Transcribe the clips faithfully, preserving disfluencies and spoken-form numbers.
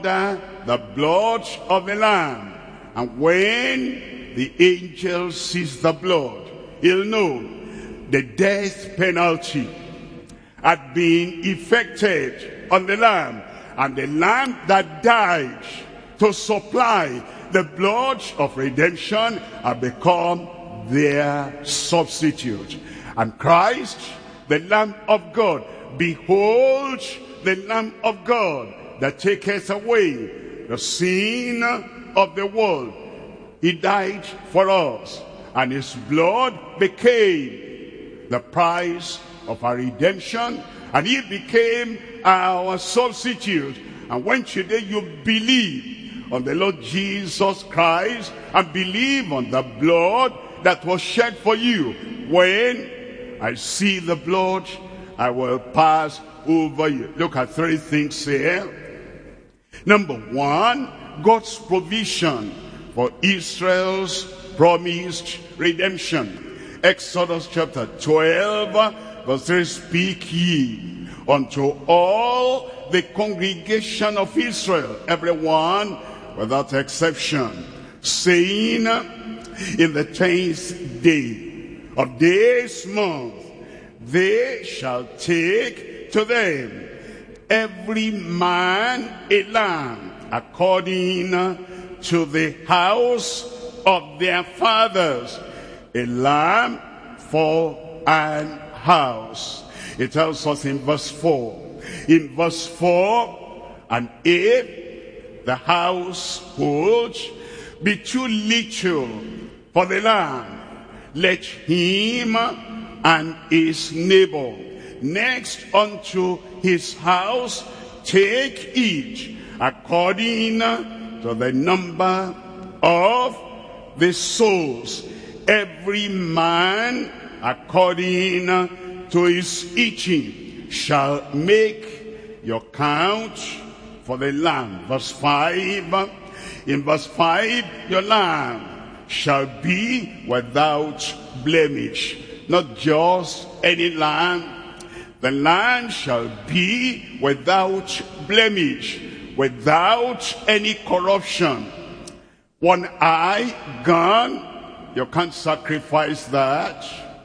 the blood of the Lamb. And when the angel sees the blood, he'll know the death penalty had been effected on the Lamb. And the Lamb that died to supply the blood of redemption had become their substitute. And Christ, the Lamb of God, behold the Lamb of God that taketh away the sin of the world. He died for us, and his blood became the price of our redemption, and he became our substitute. And when today you believe on the Lord Jesus Christ and believe on the blood that was shed for you, when I see the blood, I will pass over you. Look at three things here. Number one, God's provision for Israel's promised redemption. Exodus chapter twelve, verse three, speak ye unto all the congregation of Israel, everyone without exception, saying, in the tenth day of this month, they shall take to them every man a lamb according to the house of their fathers, a lamb for an house. It tells us in verse four. In verse four, and if the household be too little for the lamb, let him and his neighbor next unto his house take each according to the number of the souls, every man according to his eating shall make your count for the lamb. Verse five. In verse five, your lamb shall be without blemish. Not just any lamb. The lamb shall be without blemish, without any corruption. One eye gone, you can't sacrifice that.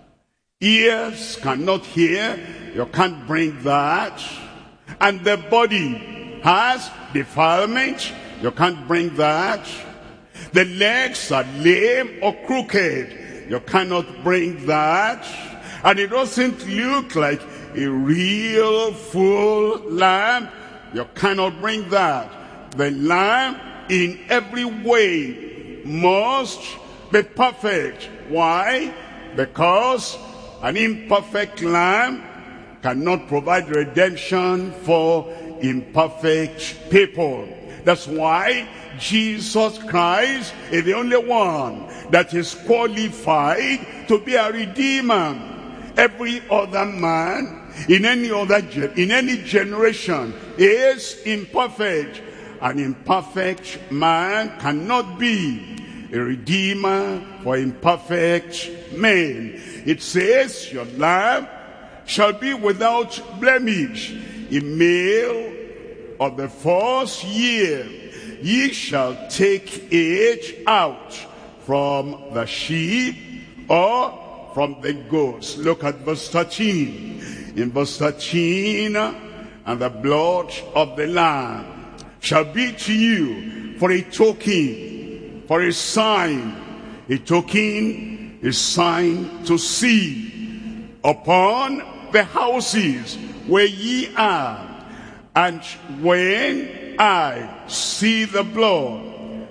Ears cannot hear, you can't bring that. And the body has defilement, you can't bring that. The legs are lame or crooked, you cannot bring that. And it doesn't look like a real full lamb, you cannot bring that. The lamb in every way must be perfect. Why? Because an imperfect lamb cannot provide redemption for imperfect people. That's why Jesus Christ is the only one that is qualified to be a redeemer. Every other man in any other in any generation is imperfect. An imperfect man cannot be a redeemer for imperfect men. It says, your lamb shall be without blemish, a male of the first year. Ye shall take it out from the sheep or from the goats. Look at verse thirteen. In verse thirteen, and the blood of the lamb shall be to you for a token, for a sign. A token, a sign to see upon the houses where ye are. And when I see the blood,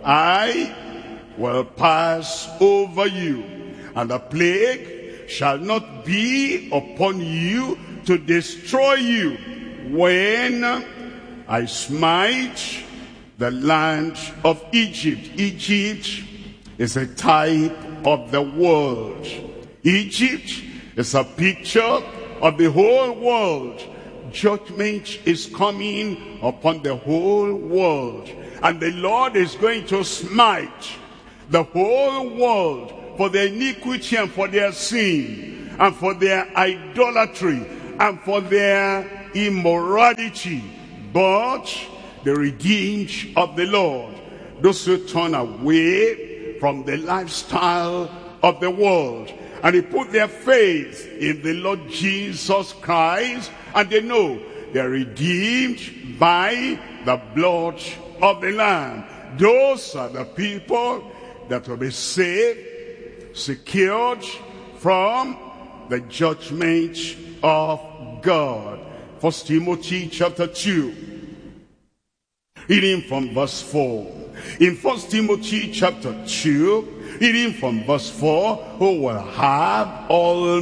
I will pass over you, and the plague shall not be upon you to destroy you when I smite the land of Egypt. Egypt is a type of the world. Egypt is a picture of the whole world. Judgment is coming upon the whole world, and the Lord is going to smite the whole world for their iniquity and for their sin and for their idolatry and for their immorality. But the redeemed of the Lord, those who turn away from the lifestyle of the world, and they put their faith in the Lord Jesus Christ, and they know they're redeemed by the blood of the Lamb. Those are the people that will be saved, secured from the judgment of God. First Timothy chapter two, reading from verse four. In First Timothy chapter two, reading from verse four, who will have all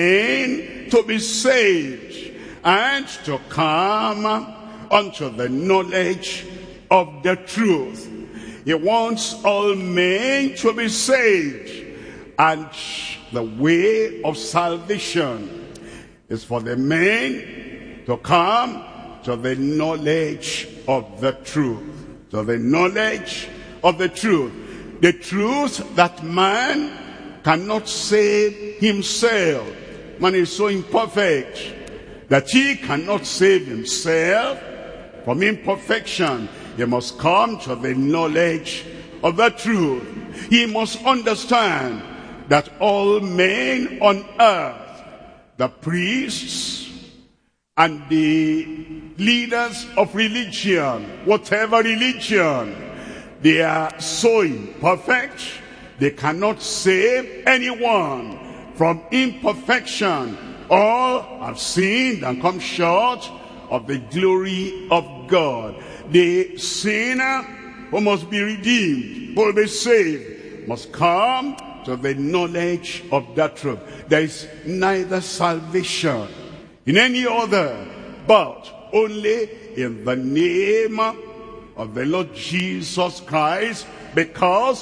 men to be saved and to come unto the knowledge of the truth. He wants all men to be saved, and the way of salvation is for the men to come to the knowledge of the truth. To the knowledge of the truth. The truth that man cannot save himself. Man is so imperfect that he cannot save himself from imperfection. He must come to the knowledge of the truth. He must understand that all men on earth, the priests and the leaders of religion, whatever religion, they are so imperfect, they cannot save anyone from imperfection. All have sinned and come short of the glory of God. The sinner who must be redeemed, who will be saved, must come to the knowledge of that truth. There is neither salvation in any other, but only in the name of the Lord Jesus Christ, because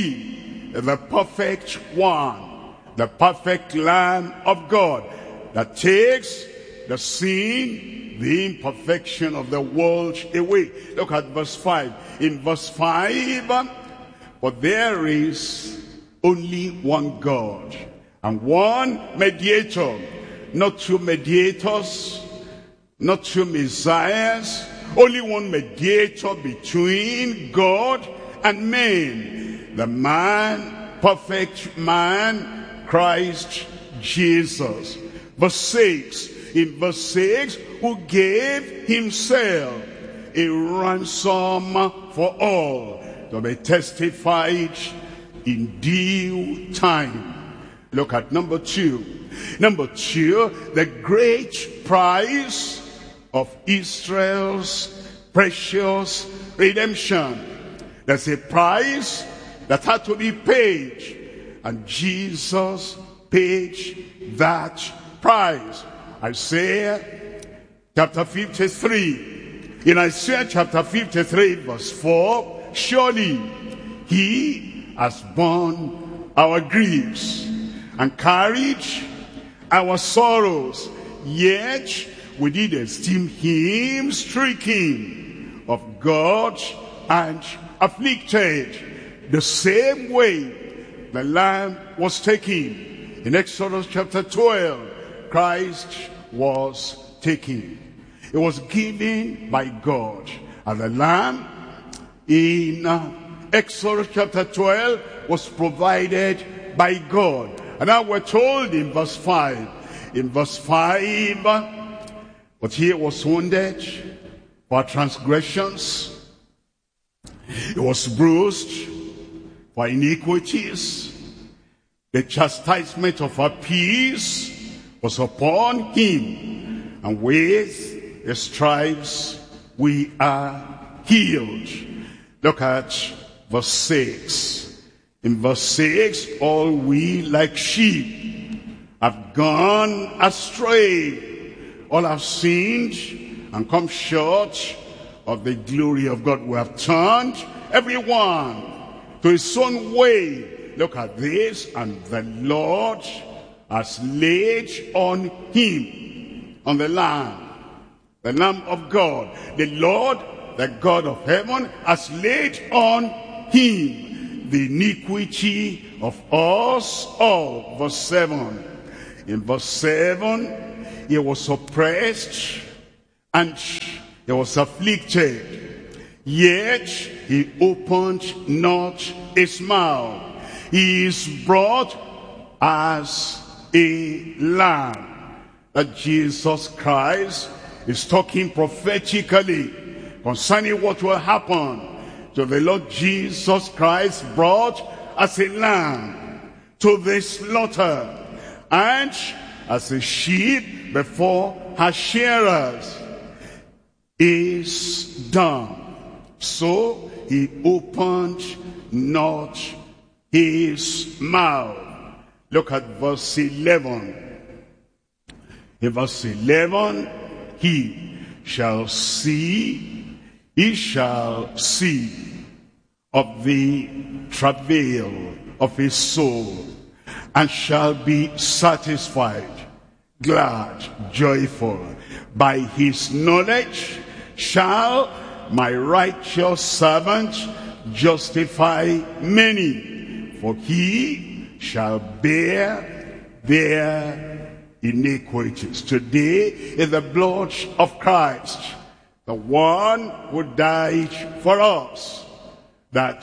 he is the perfect one, the perfect Lamb of God that takes the sin, the imperfection of the world away. Look at verse five. In verse five, but there is only one God and one mediator, not two mediators, not two messiahs, only one mediator between God and men, the man, perfect man, Christ Jesus. Verse six, in verse six, who gave himself a ransom for all, to be testified in due time. Look at number two. Number two, the great price of Israel's precious redemption. There's a price that had to be paid, and Jesus paid that price. Isaiah chapter fifty-three. In Isaiah chapter fifty-three verse four, surely he has borne our griefs and carried our sorrows, yet we did esteem him stricken of God and afflicted. The same way the Lamb was taken in Exodus chapter twelve, Christ was taken. It was given by God, and the Lamb in uh, Exodus chapter twelve was provided by God. And now we're told in verse five, in verse five, but he was wounded for our transgressions, he was bruised for iniquities, the chastisement of our peace was upon him, and with his stripes we are healed. Look at verse six. In verse six, all we like sheep have gone astray, all have sinned and come short of the glory of God. We have turned everyone to his own way. Look at this, and the Lord has laid on him, on the Lamb, the Lamb of God, the Lord, the God of heaven, has laid on him the iniquity of us all. Verse seven. In verse seven, he was oppressed and he was afflicted, yet he opened not his mouth. He is brought as a lamb. That Jesus Christ is talking prophetically concerning what will happen to the Lord Jesus Christ, brought as a lamb to the slaughter, and as a sheep before her shearers is dumb. So he opened not his mouth. Look at verse eleven. In verse eleven, he shall see, he shall see of the travail of his soul, and shall be satisfied, glad, joyful. By his knowledge shall my righteous servant justify many, for he shall bear their iniquities. Today is the blood of Christ, the one who died for us, that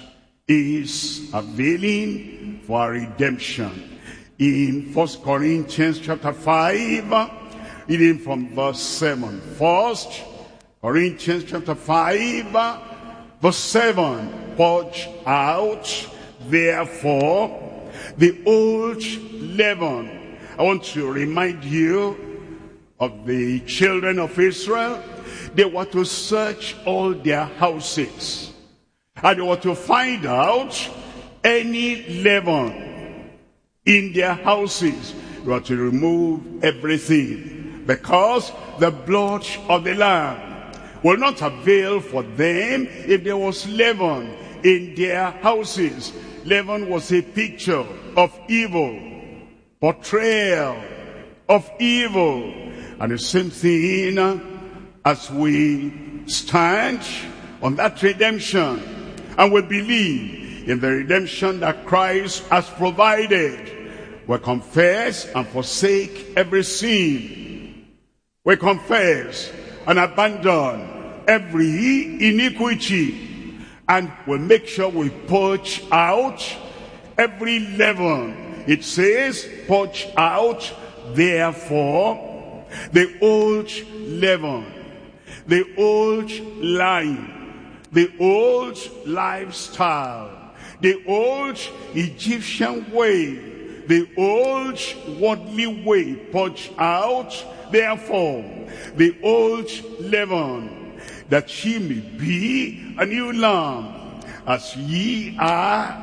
is availing for our redemption. In First Corinthians chapter five, reading from verse seven. First Corinthians chapter five, verse seven. Purge out therefore the old leaven. I want to remind you of the children of Israel. They were to search all their houses, and they were to find out any leaven in their houses. They were to remove everything, because the blood of the Lamb will not avail for them if there was leaven in their houses. Leaven was a picture of evil, portrayal of evil. And the same thing as we stand on that redemption, and we believe in the redemption that Christ has provided, we confess and forsake every sin. We confess and abandon every iniquity, and we make sure we purge out every leaven. It says, purge out therefore the old leaven, the old lying, the old lifestyle, the old Egyptian way, the old worldly way. Purge out therefore the old leaven, that ye may be a new lamb, as ye are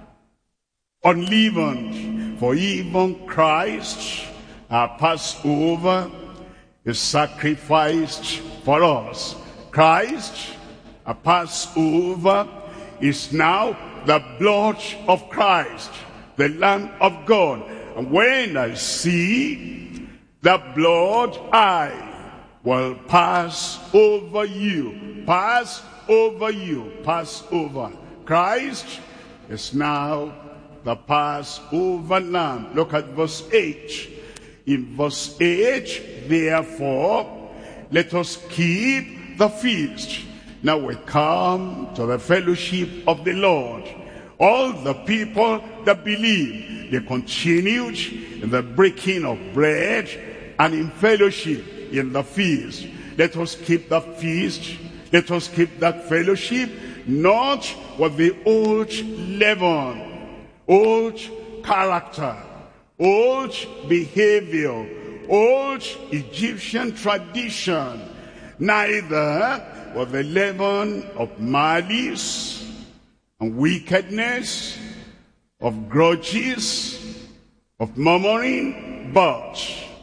unleavened. For even Christ, our Passover, is sacrificed for us. Christ, our Passover, is now the blood of Christ, the Lamb of God. And when I see the blood, I will pass over you, pass over you, pass over. Christ is now the Passover Lamb. Look at verse eight. In verse eight, therefore, let us keep the feast. Now we come to the fellowship of the Lord. All the people that believe, they continued in the breaking of bread and in fellowship in the feast. Let us keep the feast. Let us keep that fellowship, not with the old leaven, old character, old behavior, old Egyptian tradition, neither with the leaven of malice and wickedness, of grudges, of murmuring, but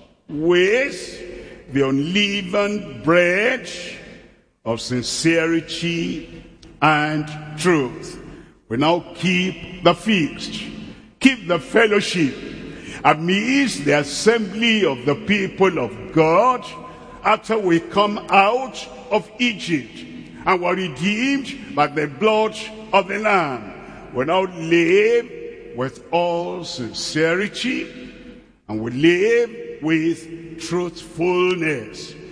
with the unleavened bread of sincerity and truth. We now keep the feast, keep the fellowship amidst the assembly of the people of God after we come out of Egypt and were redeemed by the blood of the Lamb. We now live with all sincerity, and we live with truthfulness.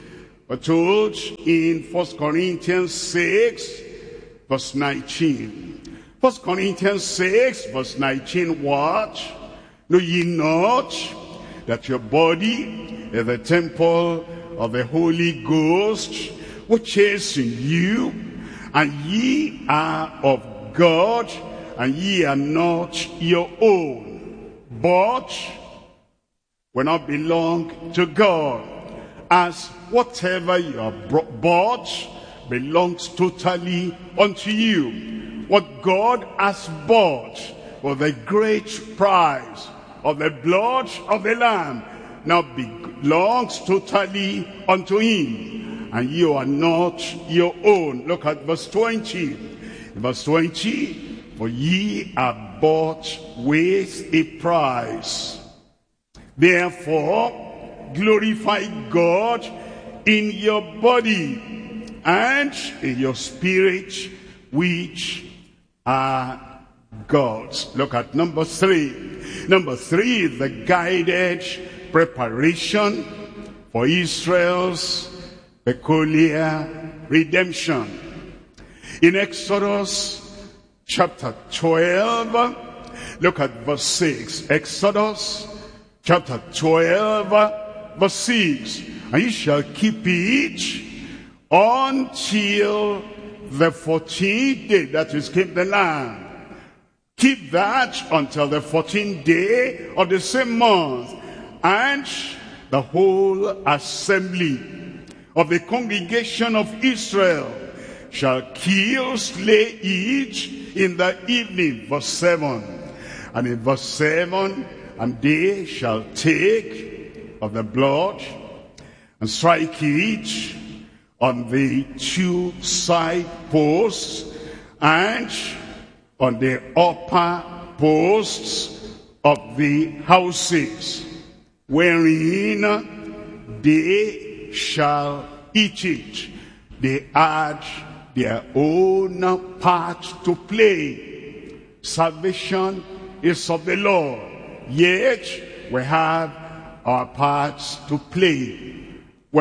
We're told in First Corinthians six, verse nineteen. First Corinthians six, verse nineteen, what? Know ye not that your body is the temple of the Holy Ghost, which is in you, and ye are of God, and ye are not your own, but will not belong to God, as whatever you have bought belongs totally unto you. What God has bought for the great price of the blood of the Lamb now belongs totally unto him, and you are not your own. Look at verse twenty. Verse twenty, for ye are bought with a price. Therefore, glorify God in your body and in your spirit, which are God's. Look at number three. Number three is the guided preparation for Israel's peculiar redemption. In Exodus chapter twelve, look at verse six. Exodus chapter twelve, verse six. And ye shall keep it until the fourteenth day, that is, keep the lamb. Keep that until the fourteenth day of the same month. And the whole assembly of the congregation of Israel shall kill, slay each in the evening. Verse seven. And in verse seven, and they shall take of the blood and strike it on the two side posts and on the upper posts of the houses, wherein they shall eat it. They add their own part to play. Salvation is of the Lord, yet we have our parts to play. We're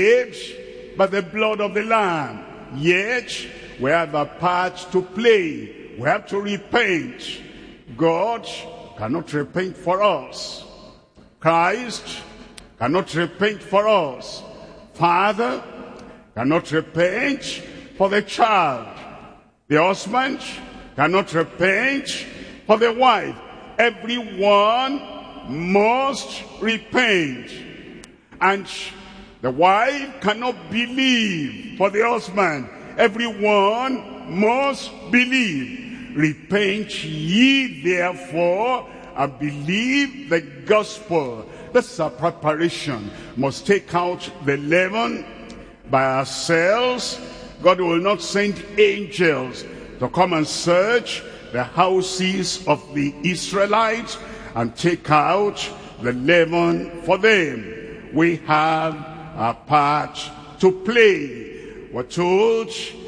saved by the blood of the Lamb, yet we have a part to play. We have to repent. God cannot repent for us. Christ cannot repent for us. Father cannot repent for the child. The husband cannot repent for the wife. Everyone must repent. And the wife cannot believe for the husband. Everyone must believe. Repent ye therefore and believe the gospel. That's our preparation. Must take out the leaven by ourselves. God will not send angels to come and search the houses of the Israelites and take out the leaven for them. We have a part to play. We're told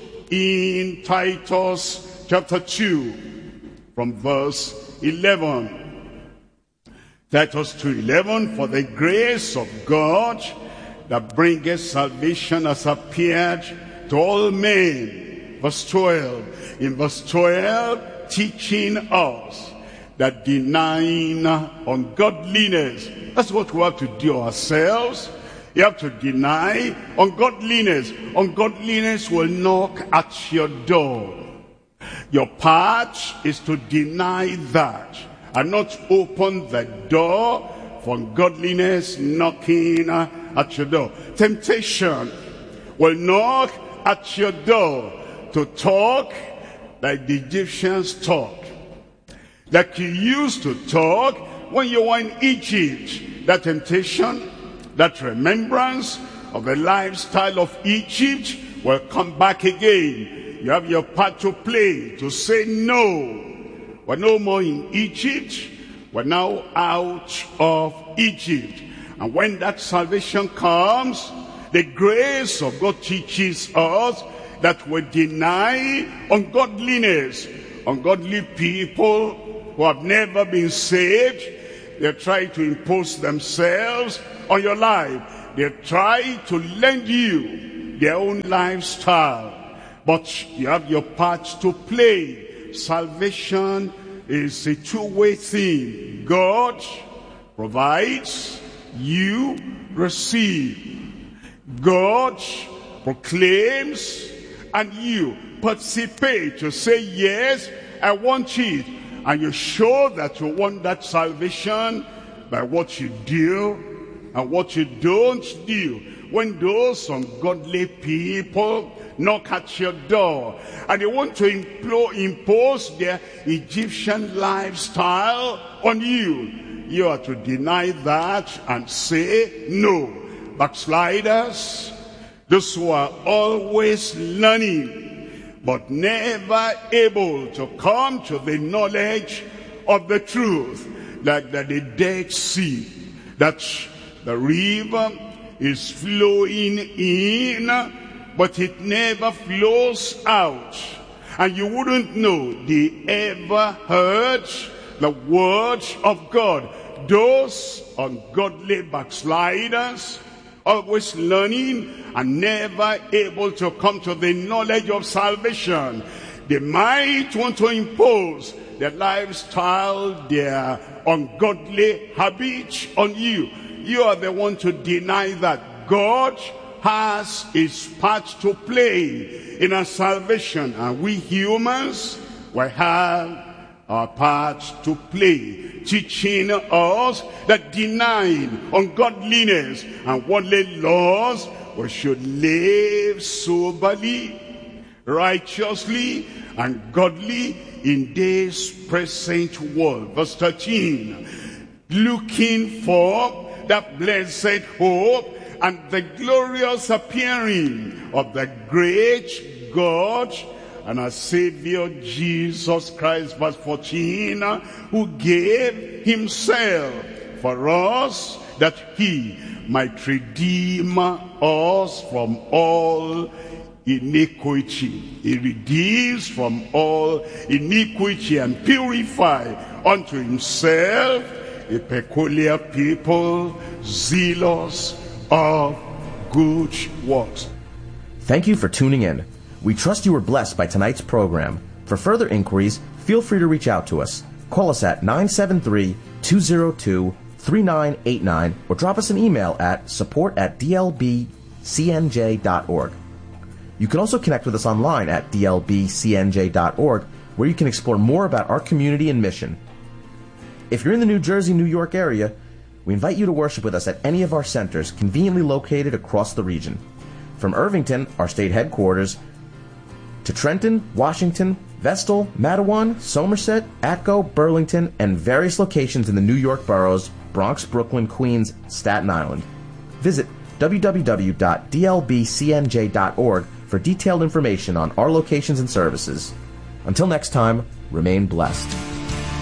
in Titus chapter two, from verse eleven. Titus two eleven, for the grace of God that bringeth salvation has appeared to all men. Verse twelve. In verse twelve, teaching us that denying ungodliness, that's what we have to do ourselves. You have to deny ungodliness. Ungodliness will knock at your door. Your part is to deny that and not open the door for ungodliness knocking at your door. Temptation will knock at your door to talk like the Egyptians talked, like you used to talk when you were in Egypt. That temptation, that remembrance of the lifestyle of Egypt will come back again. You have your part to play, to say no. We're no more in Egypt. We're now out of Egypt. And when that salvation comes, the grace of God teaches us that we deny ungodliness. Ungodly people who have never been saved, they try to impose themselves on your life. they try to lend you their own lifestyle, but you have your part to play. Salvation is a two-way thing. God provides, you receive. God proclaims, and you participate. You say, yes, I want it. And you show that you want that salvation by what you do and what you don't do. When those ungodly people knock at your door and they want to impose their Egyptian lifestyle on you, you are to deny that and say no. Backsliders, those who are always learning but never able to come to the knowledge of the truth, like the, the Dead Sea, that the river is flowing in, but it never flows out. And you wouldn't know they ever heard the word of God. Those ungodly backsliders, always learning and never able to come to the knowledge of salvation, they might want to impose their lifestyle, their ungodly habits on you. You are the one to deny that. God has his part to play in our salvation, and we humans will have our part to play, teaching us that denying ungodliness and worldly laws, we should live soberly, righteously, and godly in this present world. Verse thirteen, looking for that blessed hope and the glorious appearing of the great God and our Savior Jesus Christ. Verse fourteen, who gave himself for us that he might redeem us from all iniquity. He redeems from all iniquity and purify unto himself a peculiar people, zealous of good works. Thank you for tuning in. We trust you were blessed by tonight's program. For further inquiries, feel free to reach out to us. Call us at nine seven three, two zero two, three nine eight nine or drop us an email at support at d l b c n j dot org. You can also connect with us online at d l b c n j dot org, where you can explore more about our community and mission. If you're in the New Jersey, New York area, we invite you to worship with us at any of our centers conveniently located across the region. From Irvington, our state headquarters, to Trenton, Washington, Vestal, Matawan, Somerset, Atco, Burlington, and various locations in the New York boroughs, Bronx, Brooklyn, Queens, Staten Island. Visit w w w dot d l b c n j dot org for detailed information on our locations and services. Until next time, remain blessed.